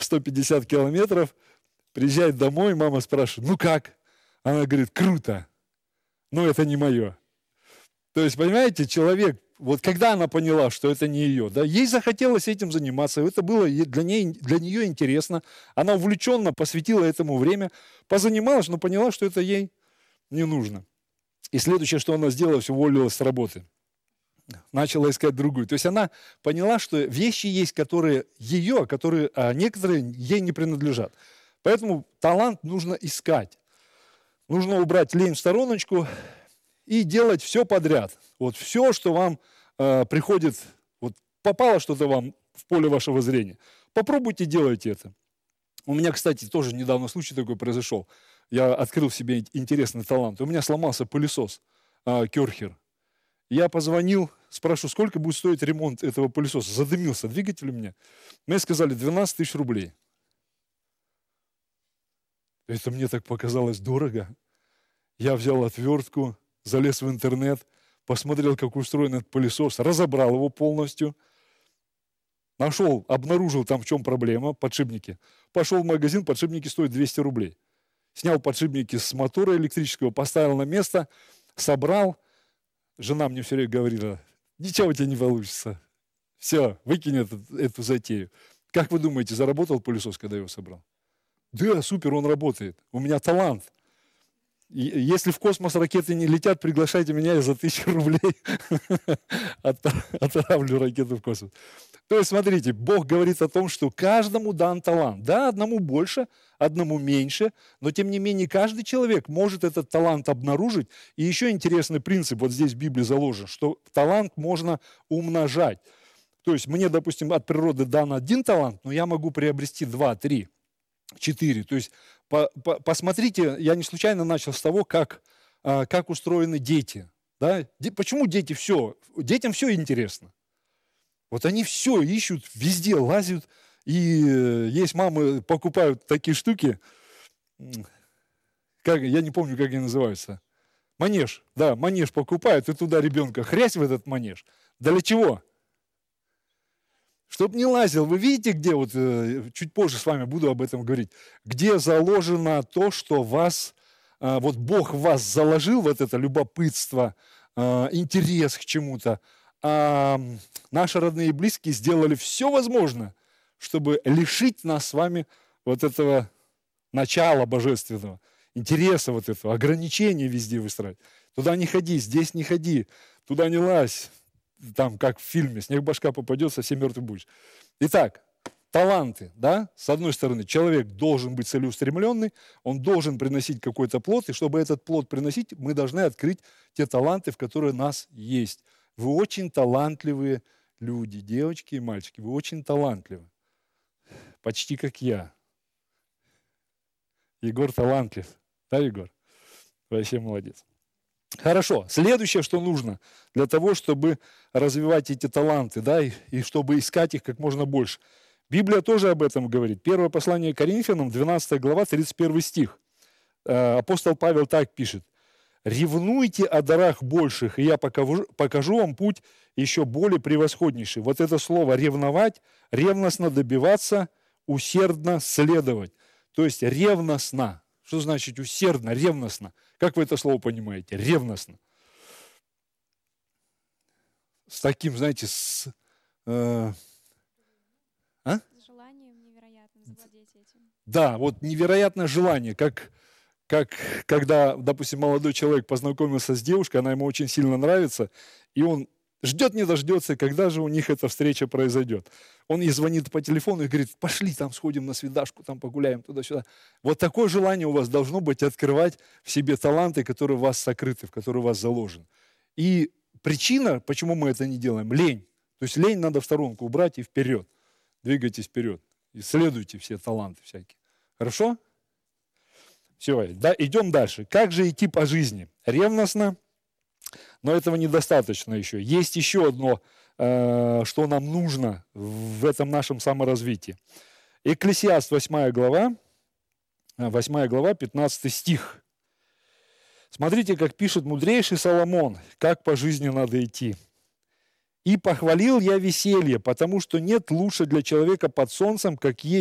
150 километров, приезжает домой, мама спрашивает, ну как? Она говорит, круто, но это не мое. То есть, понимаете, человек, вот когда она поняла, что это не ее, да, ей захотелось этим заниматься, это было для нее интересно, она увлеченно посвятила этому время, позанималась, но поняла, что это ей не нужно. И следующее, что она сделала, все уволилась с работы. Начала искать другую. То есть она поняла, что вещи есть, которые ее, а некоторые ей не принадлежат. Поэтому талант нужно искать. Нужно убрать лень в стороночку и делать все подряд. Вот все, что вам приходит, вот попало что-то вам в поле вашего зрения. Попробуйте, делайте это. У меня, кстати, тоже недавно случай такой произошел. Я открыл в себе интересный талант. У меня сломался пылесос Керхер. Я позвонил, спрашиваю, сколько будет стоить ремонт этого пылесоса. Задымился двигатель у меня. Мне сказали 12 тысяч рублей. Это мне так показалось дорого. Я взял отвертку, залез в интернет, посмотрел, как устроен этот пылесос, разобрал его полностью. Нашел, обнаружил там, в чем проблема, подшипники. Пошел в магазин, подшипники стоят 200 рублей. Снял подшипники с мотора электрического, поставил на место, собрал. Жена мне все время говорила, ничего у тебя не получится. Все, выкинь эту затею. Как вы думаете, заработал пылесос, когда я его собрал? Да, супер, он работает. У меня талант. И если в космос ракеты не летят, приглашайте меня, я за 1000 рублей отправлю ракету в космос. То есть, смотрите, Бог говорит о том, что каждому дан талант. Да, одному больше, одному меньше, но тем не менее каждый человек может этот талант обнаружить. И еще интересный принцип, вот здесь в Библии заложен, что талант можно умножать. То есть мне, допустим, от природы дан один талант, но я могу приобрести 2, 3, 4. То есть посмотрите, я не случайно начал с того, как устроены дети. Да? Почему дети все? Детям все интересно. Вот они все ищут, везде лазят. И есть мамы, покупают такие штуки, я не помню, как они называются. Манеж, да, манеж покупают, и туда ребенка хрясь в этот манеж. Да для чего? Чтоб не лазил. Вы видите, где, вот чуть позже с вами буду об этом говорить, где заложено то, что вас, вот Бог в вас заложил, вот это любопытство, интерес к чему-то, а наши родные и близкие сделали все возможное, чтобы лишить нас с вами вот этого начала божественного, интереса вот этого, ограничения везде выстраивать. Туда не ходи, здесь не ходи, туда не лазь. Там, как в фильме, снег башка попадет, совсем мертвый будешь. Итак, таланты, да, с одной стороны, человек должен быть целеустремленный, он должен приносить какой-то плод, и чтобы этот плод приносить, мы должны открыть те таланты, в которые у нас есть. Вы очень талантливые люди, девочки и мальчики, вы очень талантливы. Почти как я. Егор талантлив. Да, Егор? Вообще молодец. Хорошо. Следующее, что нужно для того, чтобы развивать эти таланты, да, и чтобы искать их как можно больше. Библия тоже об этом говорит. Первое послание Коринфянам, 12 глава, 31 стих. Апостол Павел так пишет. «Ревнуйте о дарах больших, и я покажу вам путь еще более превосходнейший». Вот это слово «ревновать», ревностно добиваться, усердно следовать. То есть ревностно. Что значит усердно, ревностно? Как вы это слово понимаете? Ревностно. С таким, знаете, с желанием невероятно завладеть этим. Да, вот невероятное желание, как когда, допустим, молодой человек познакомился с девушкой, она ему очень сильно нравится, и он ждет, не дождется, когда же у них эта встреча произойдет. Он ей звонит по телефону и говорит, пошли там сходим на свидашку, там погуляем туда-сюда. Вот такое желание у вас должно быть открывать в себе таланты, которые у вас сокрыты, в которые у вас заложены. И причина, почему мы это не делаем, лень. То есть лень надо в сторонку убрать и вперед. Двигайтесь вперед. Исследуйте все таланты всякие. Хорошо? Все, да, идем дальше. Как же идти по жизни? Ревностно, но этого недостаточно еще. Есть еще одно, что нам нужно в этом нашем саморазвитии. Экклесиаст 8 глава, 15 стих. Смотрите, как пишет мудрейший Соломон, как по жизни надо идти. «И похвалил я веселье, потому что нет лучше для человека под солнцем, как есть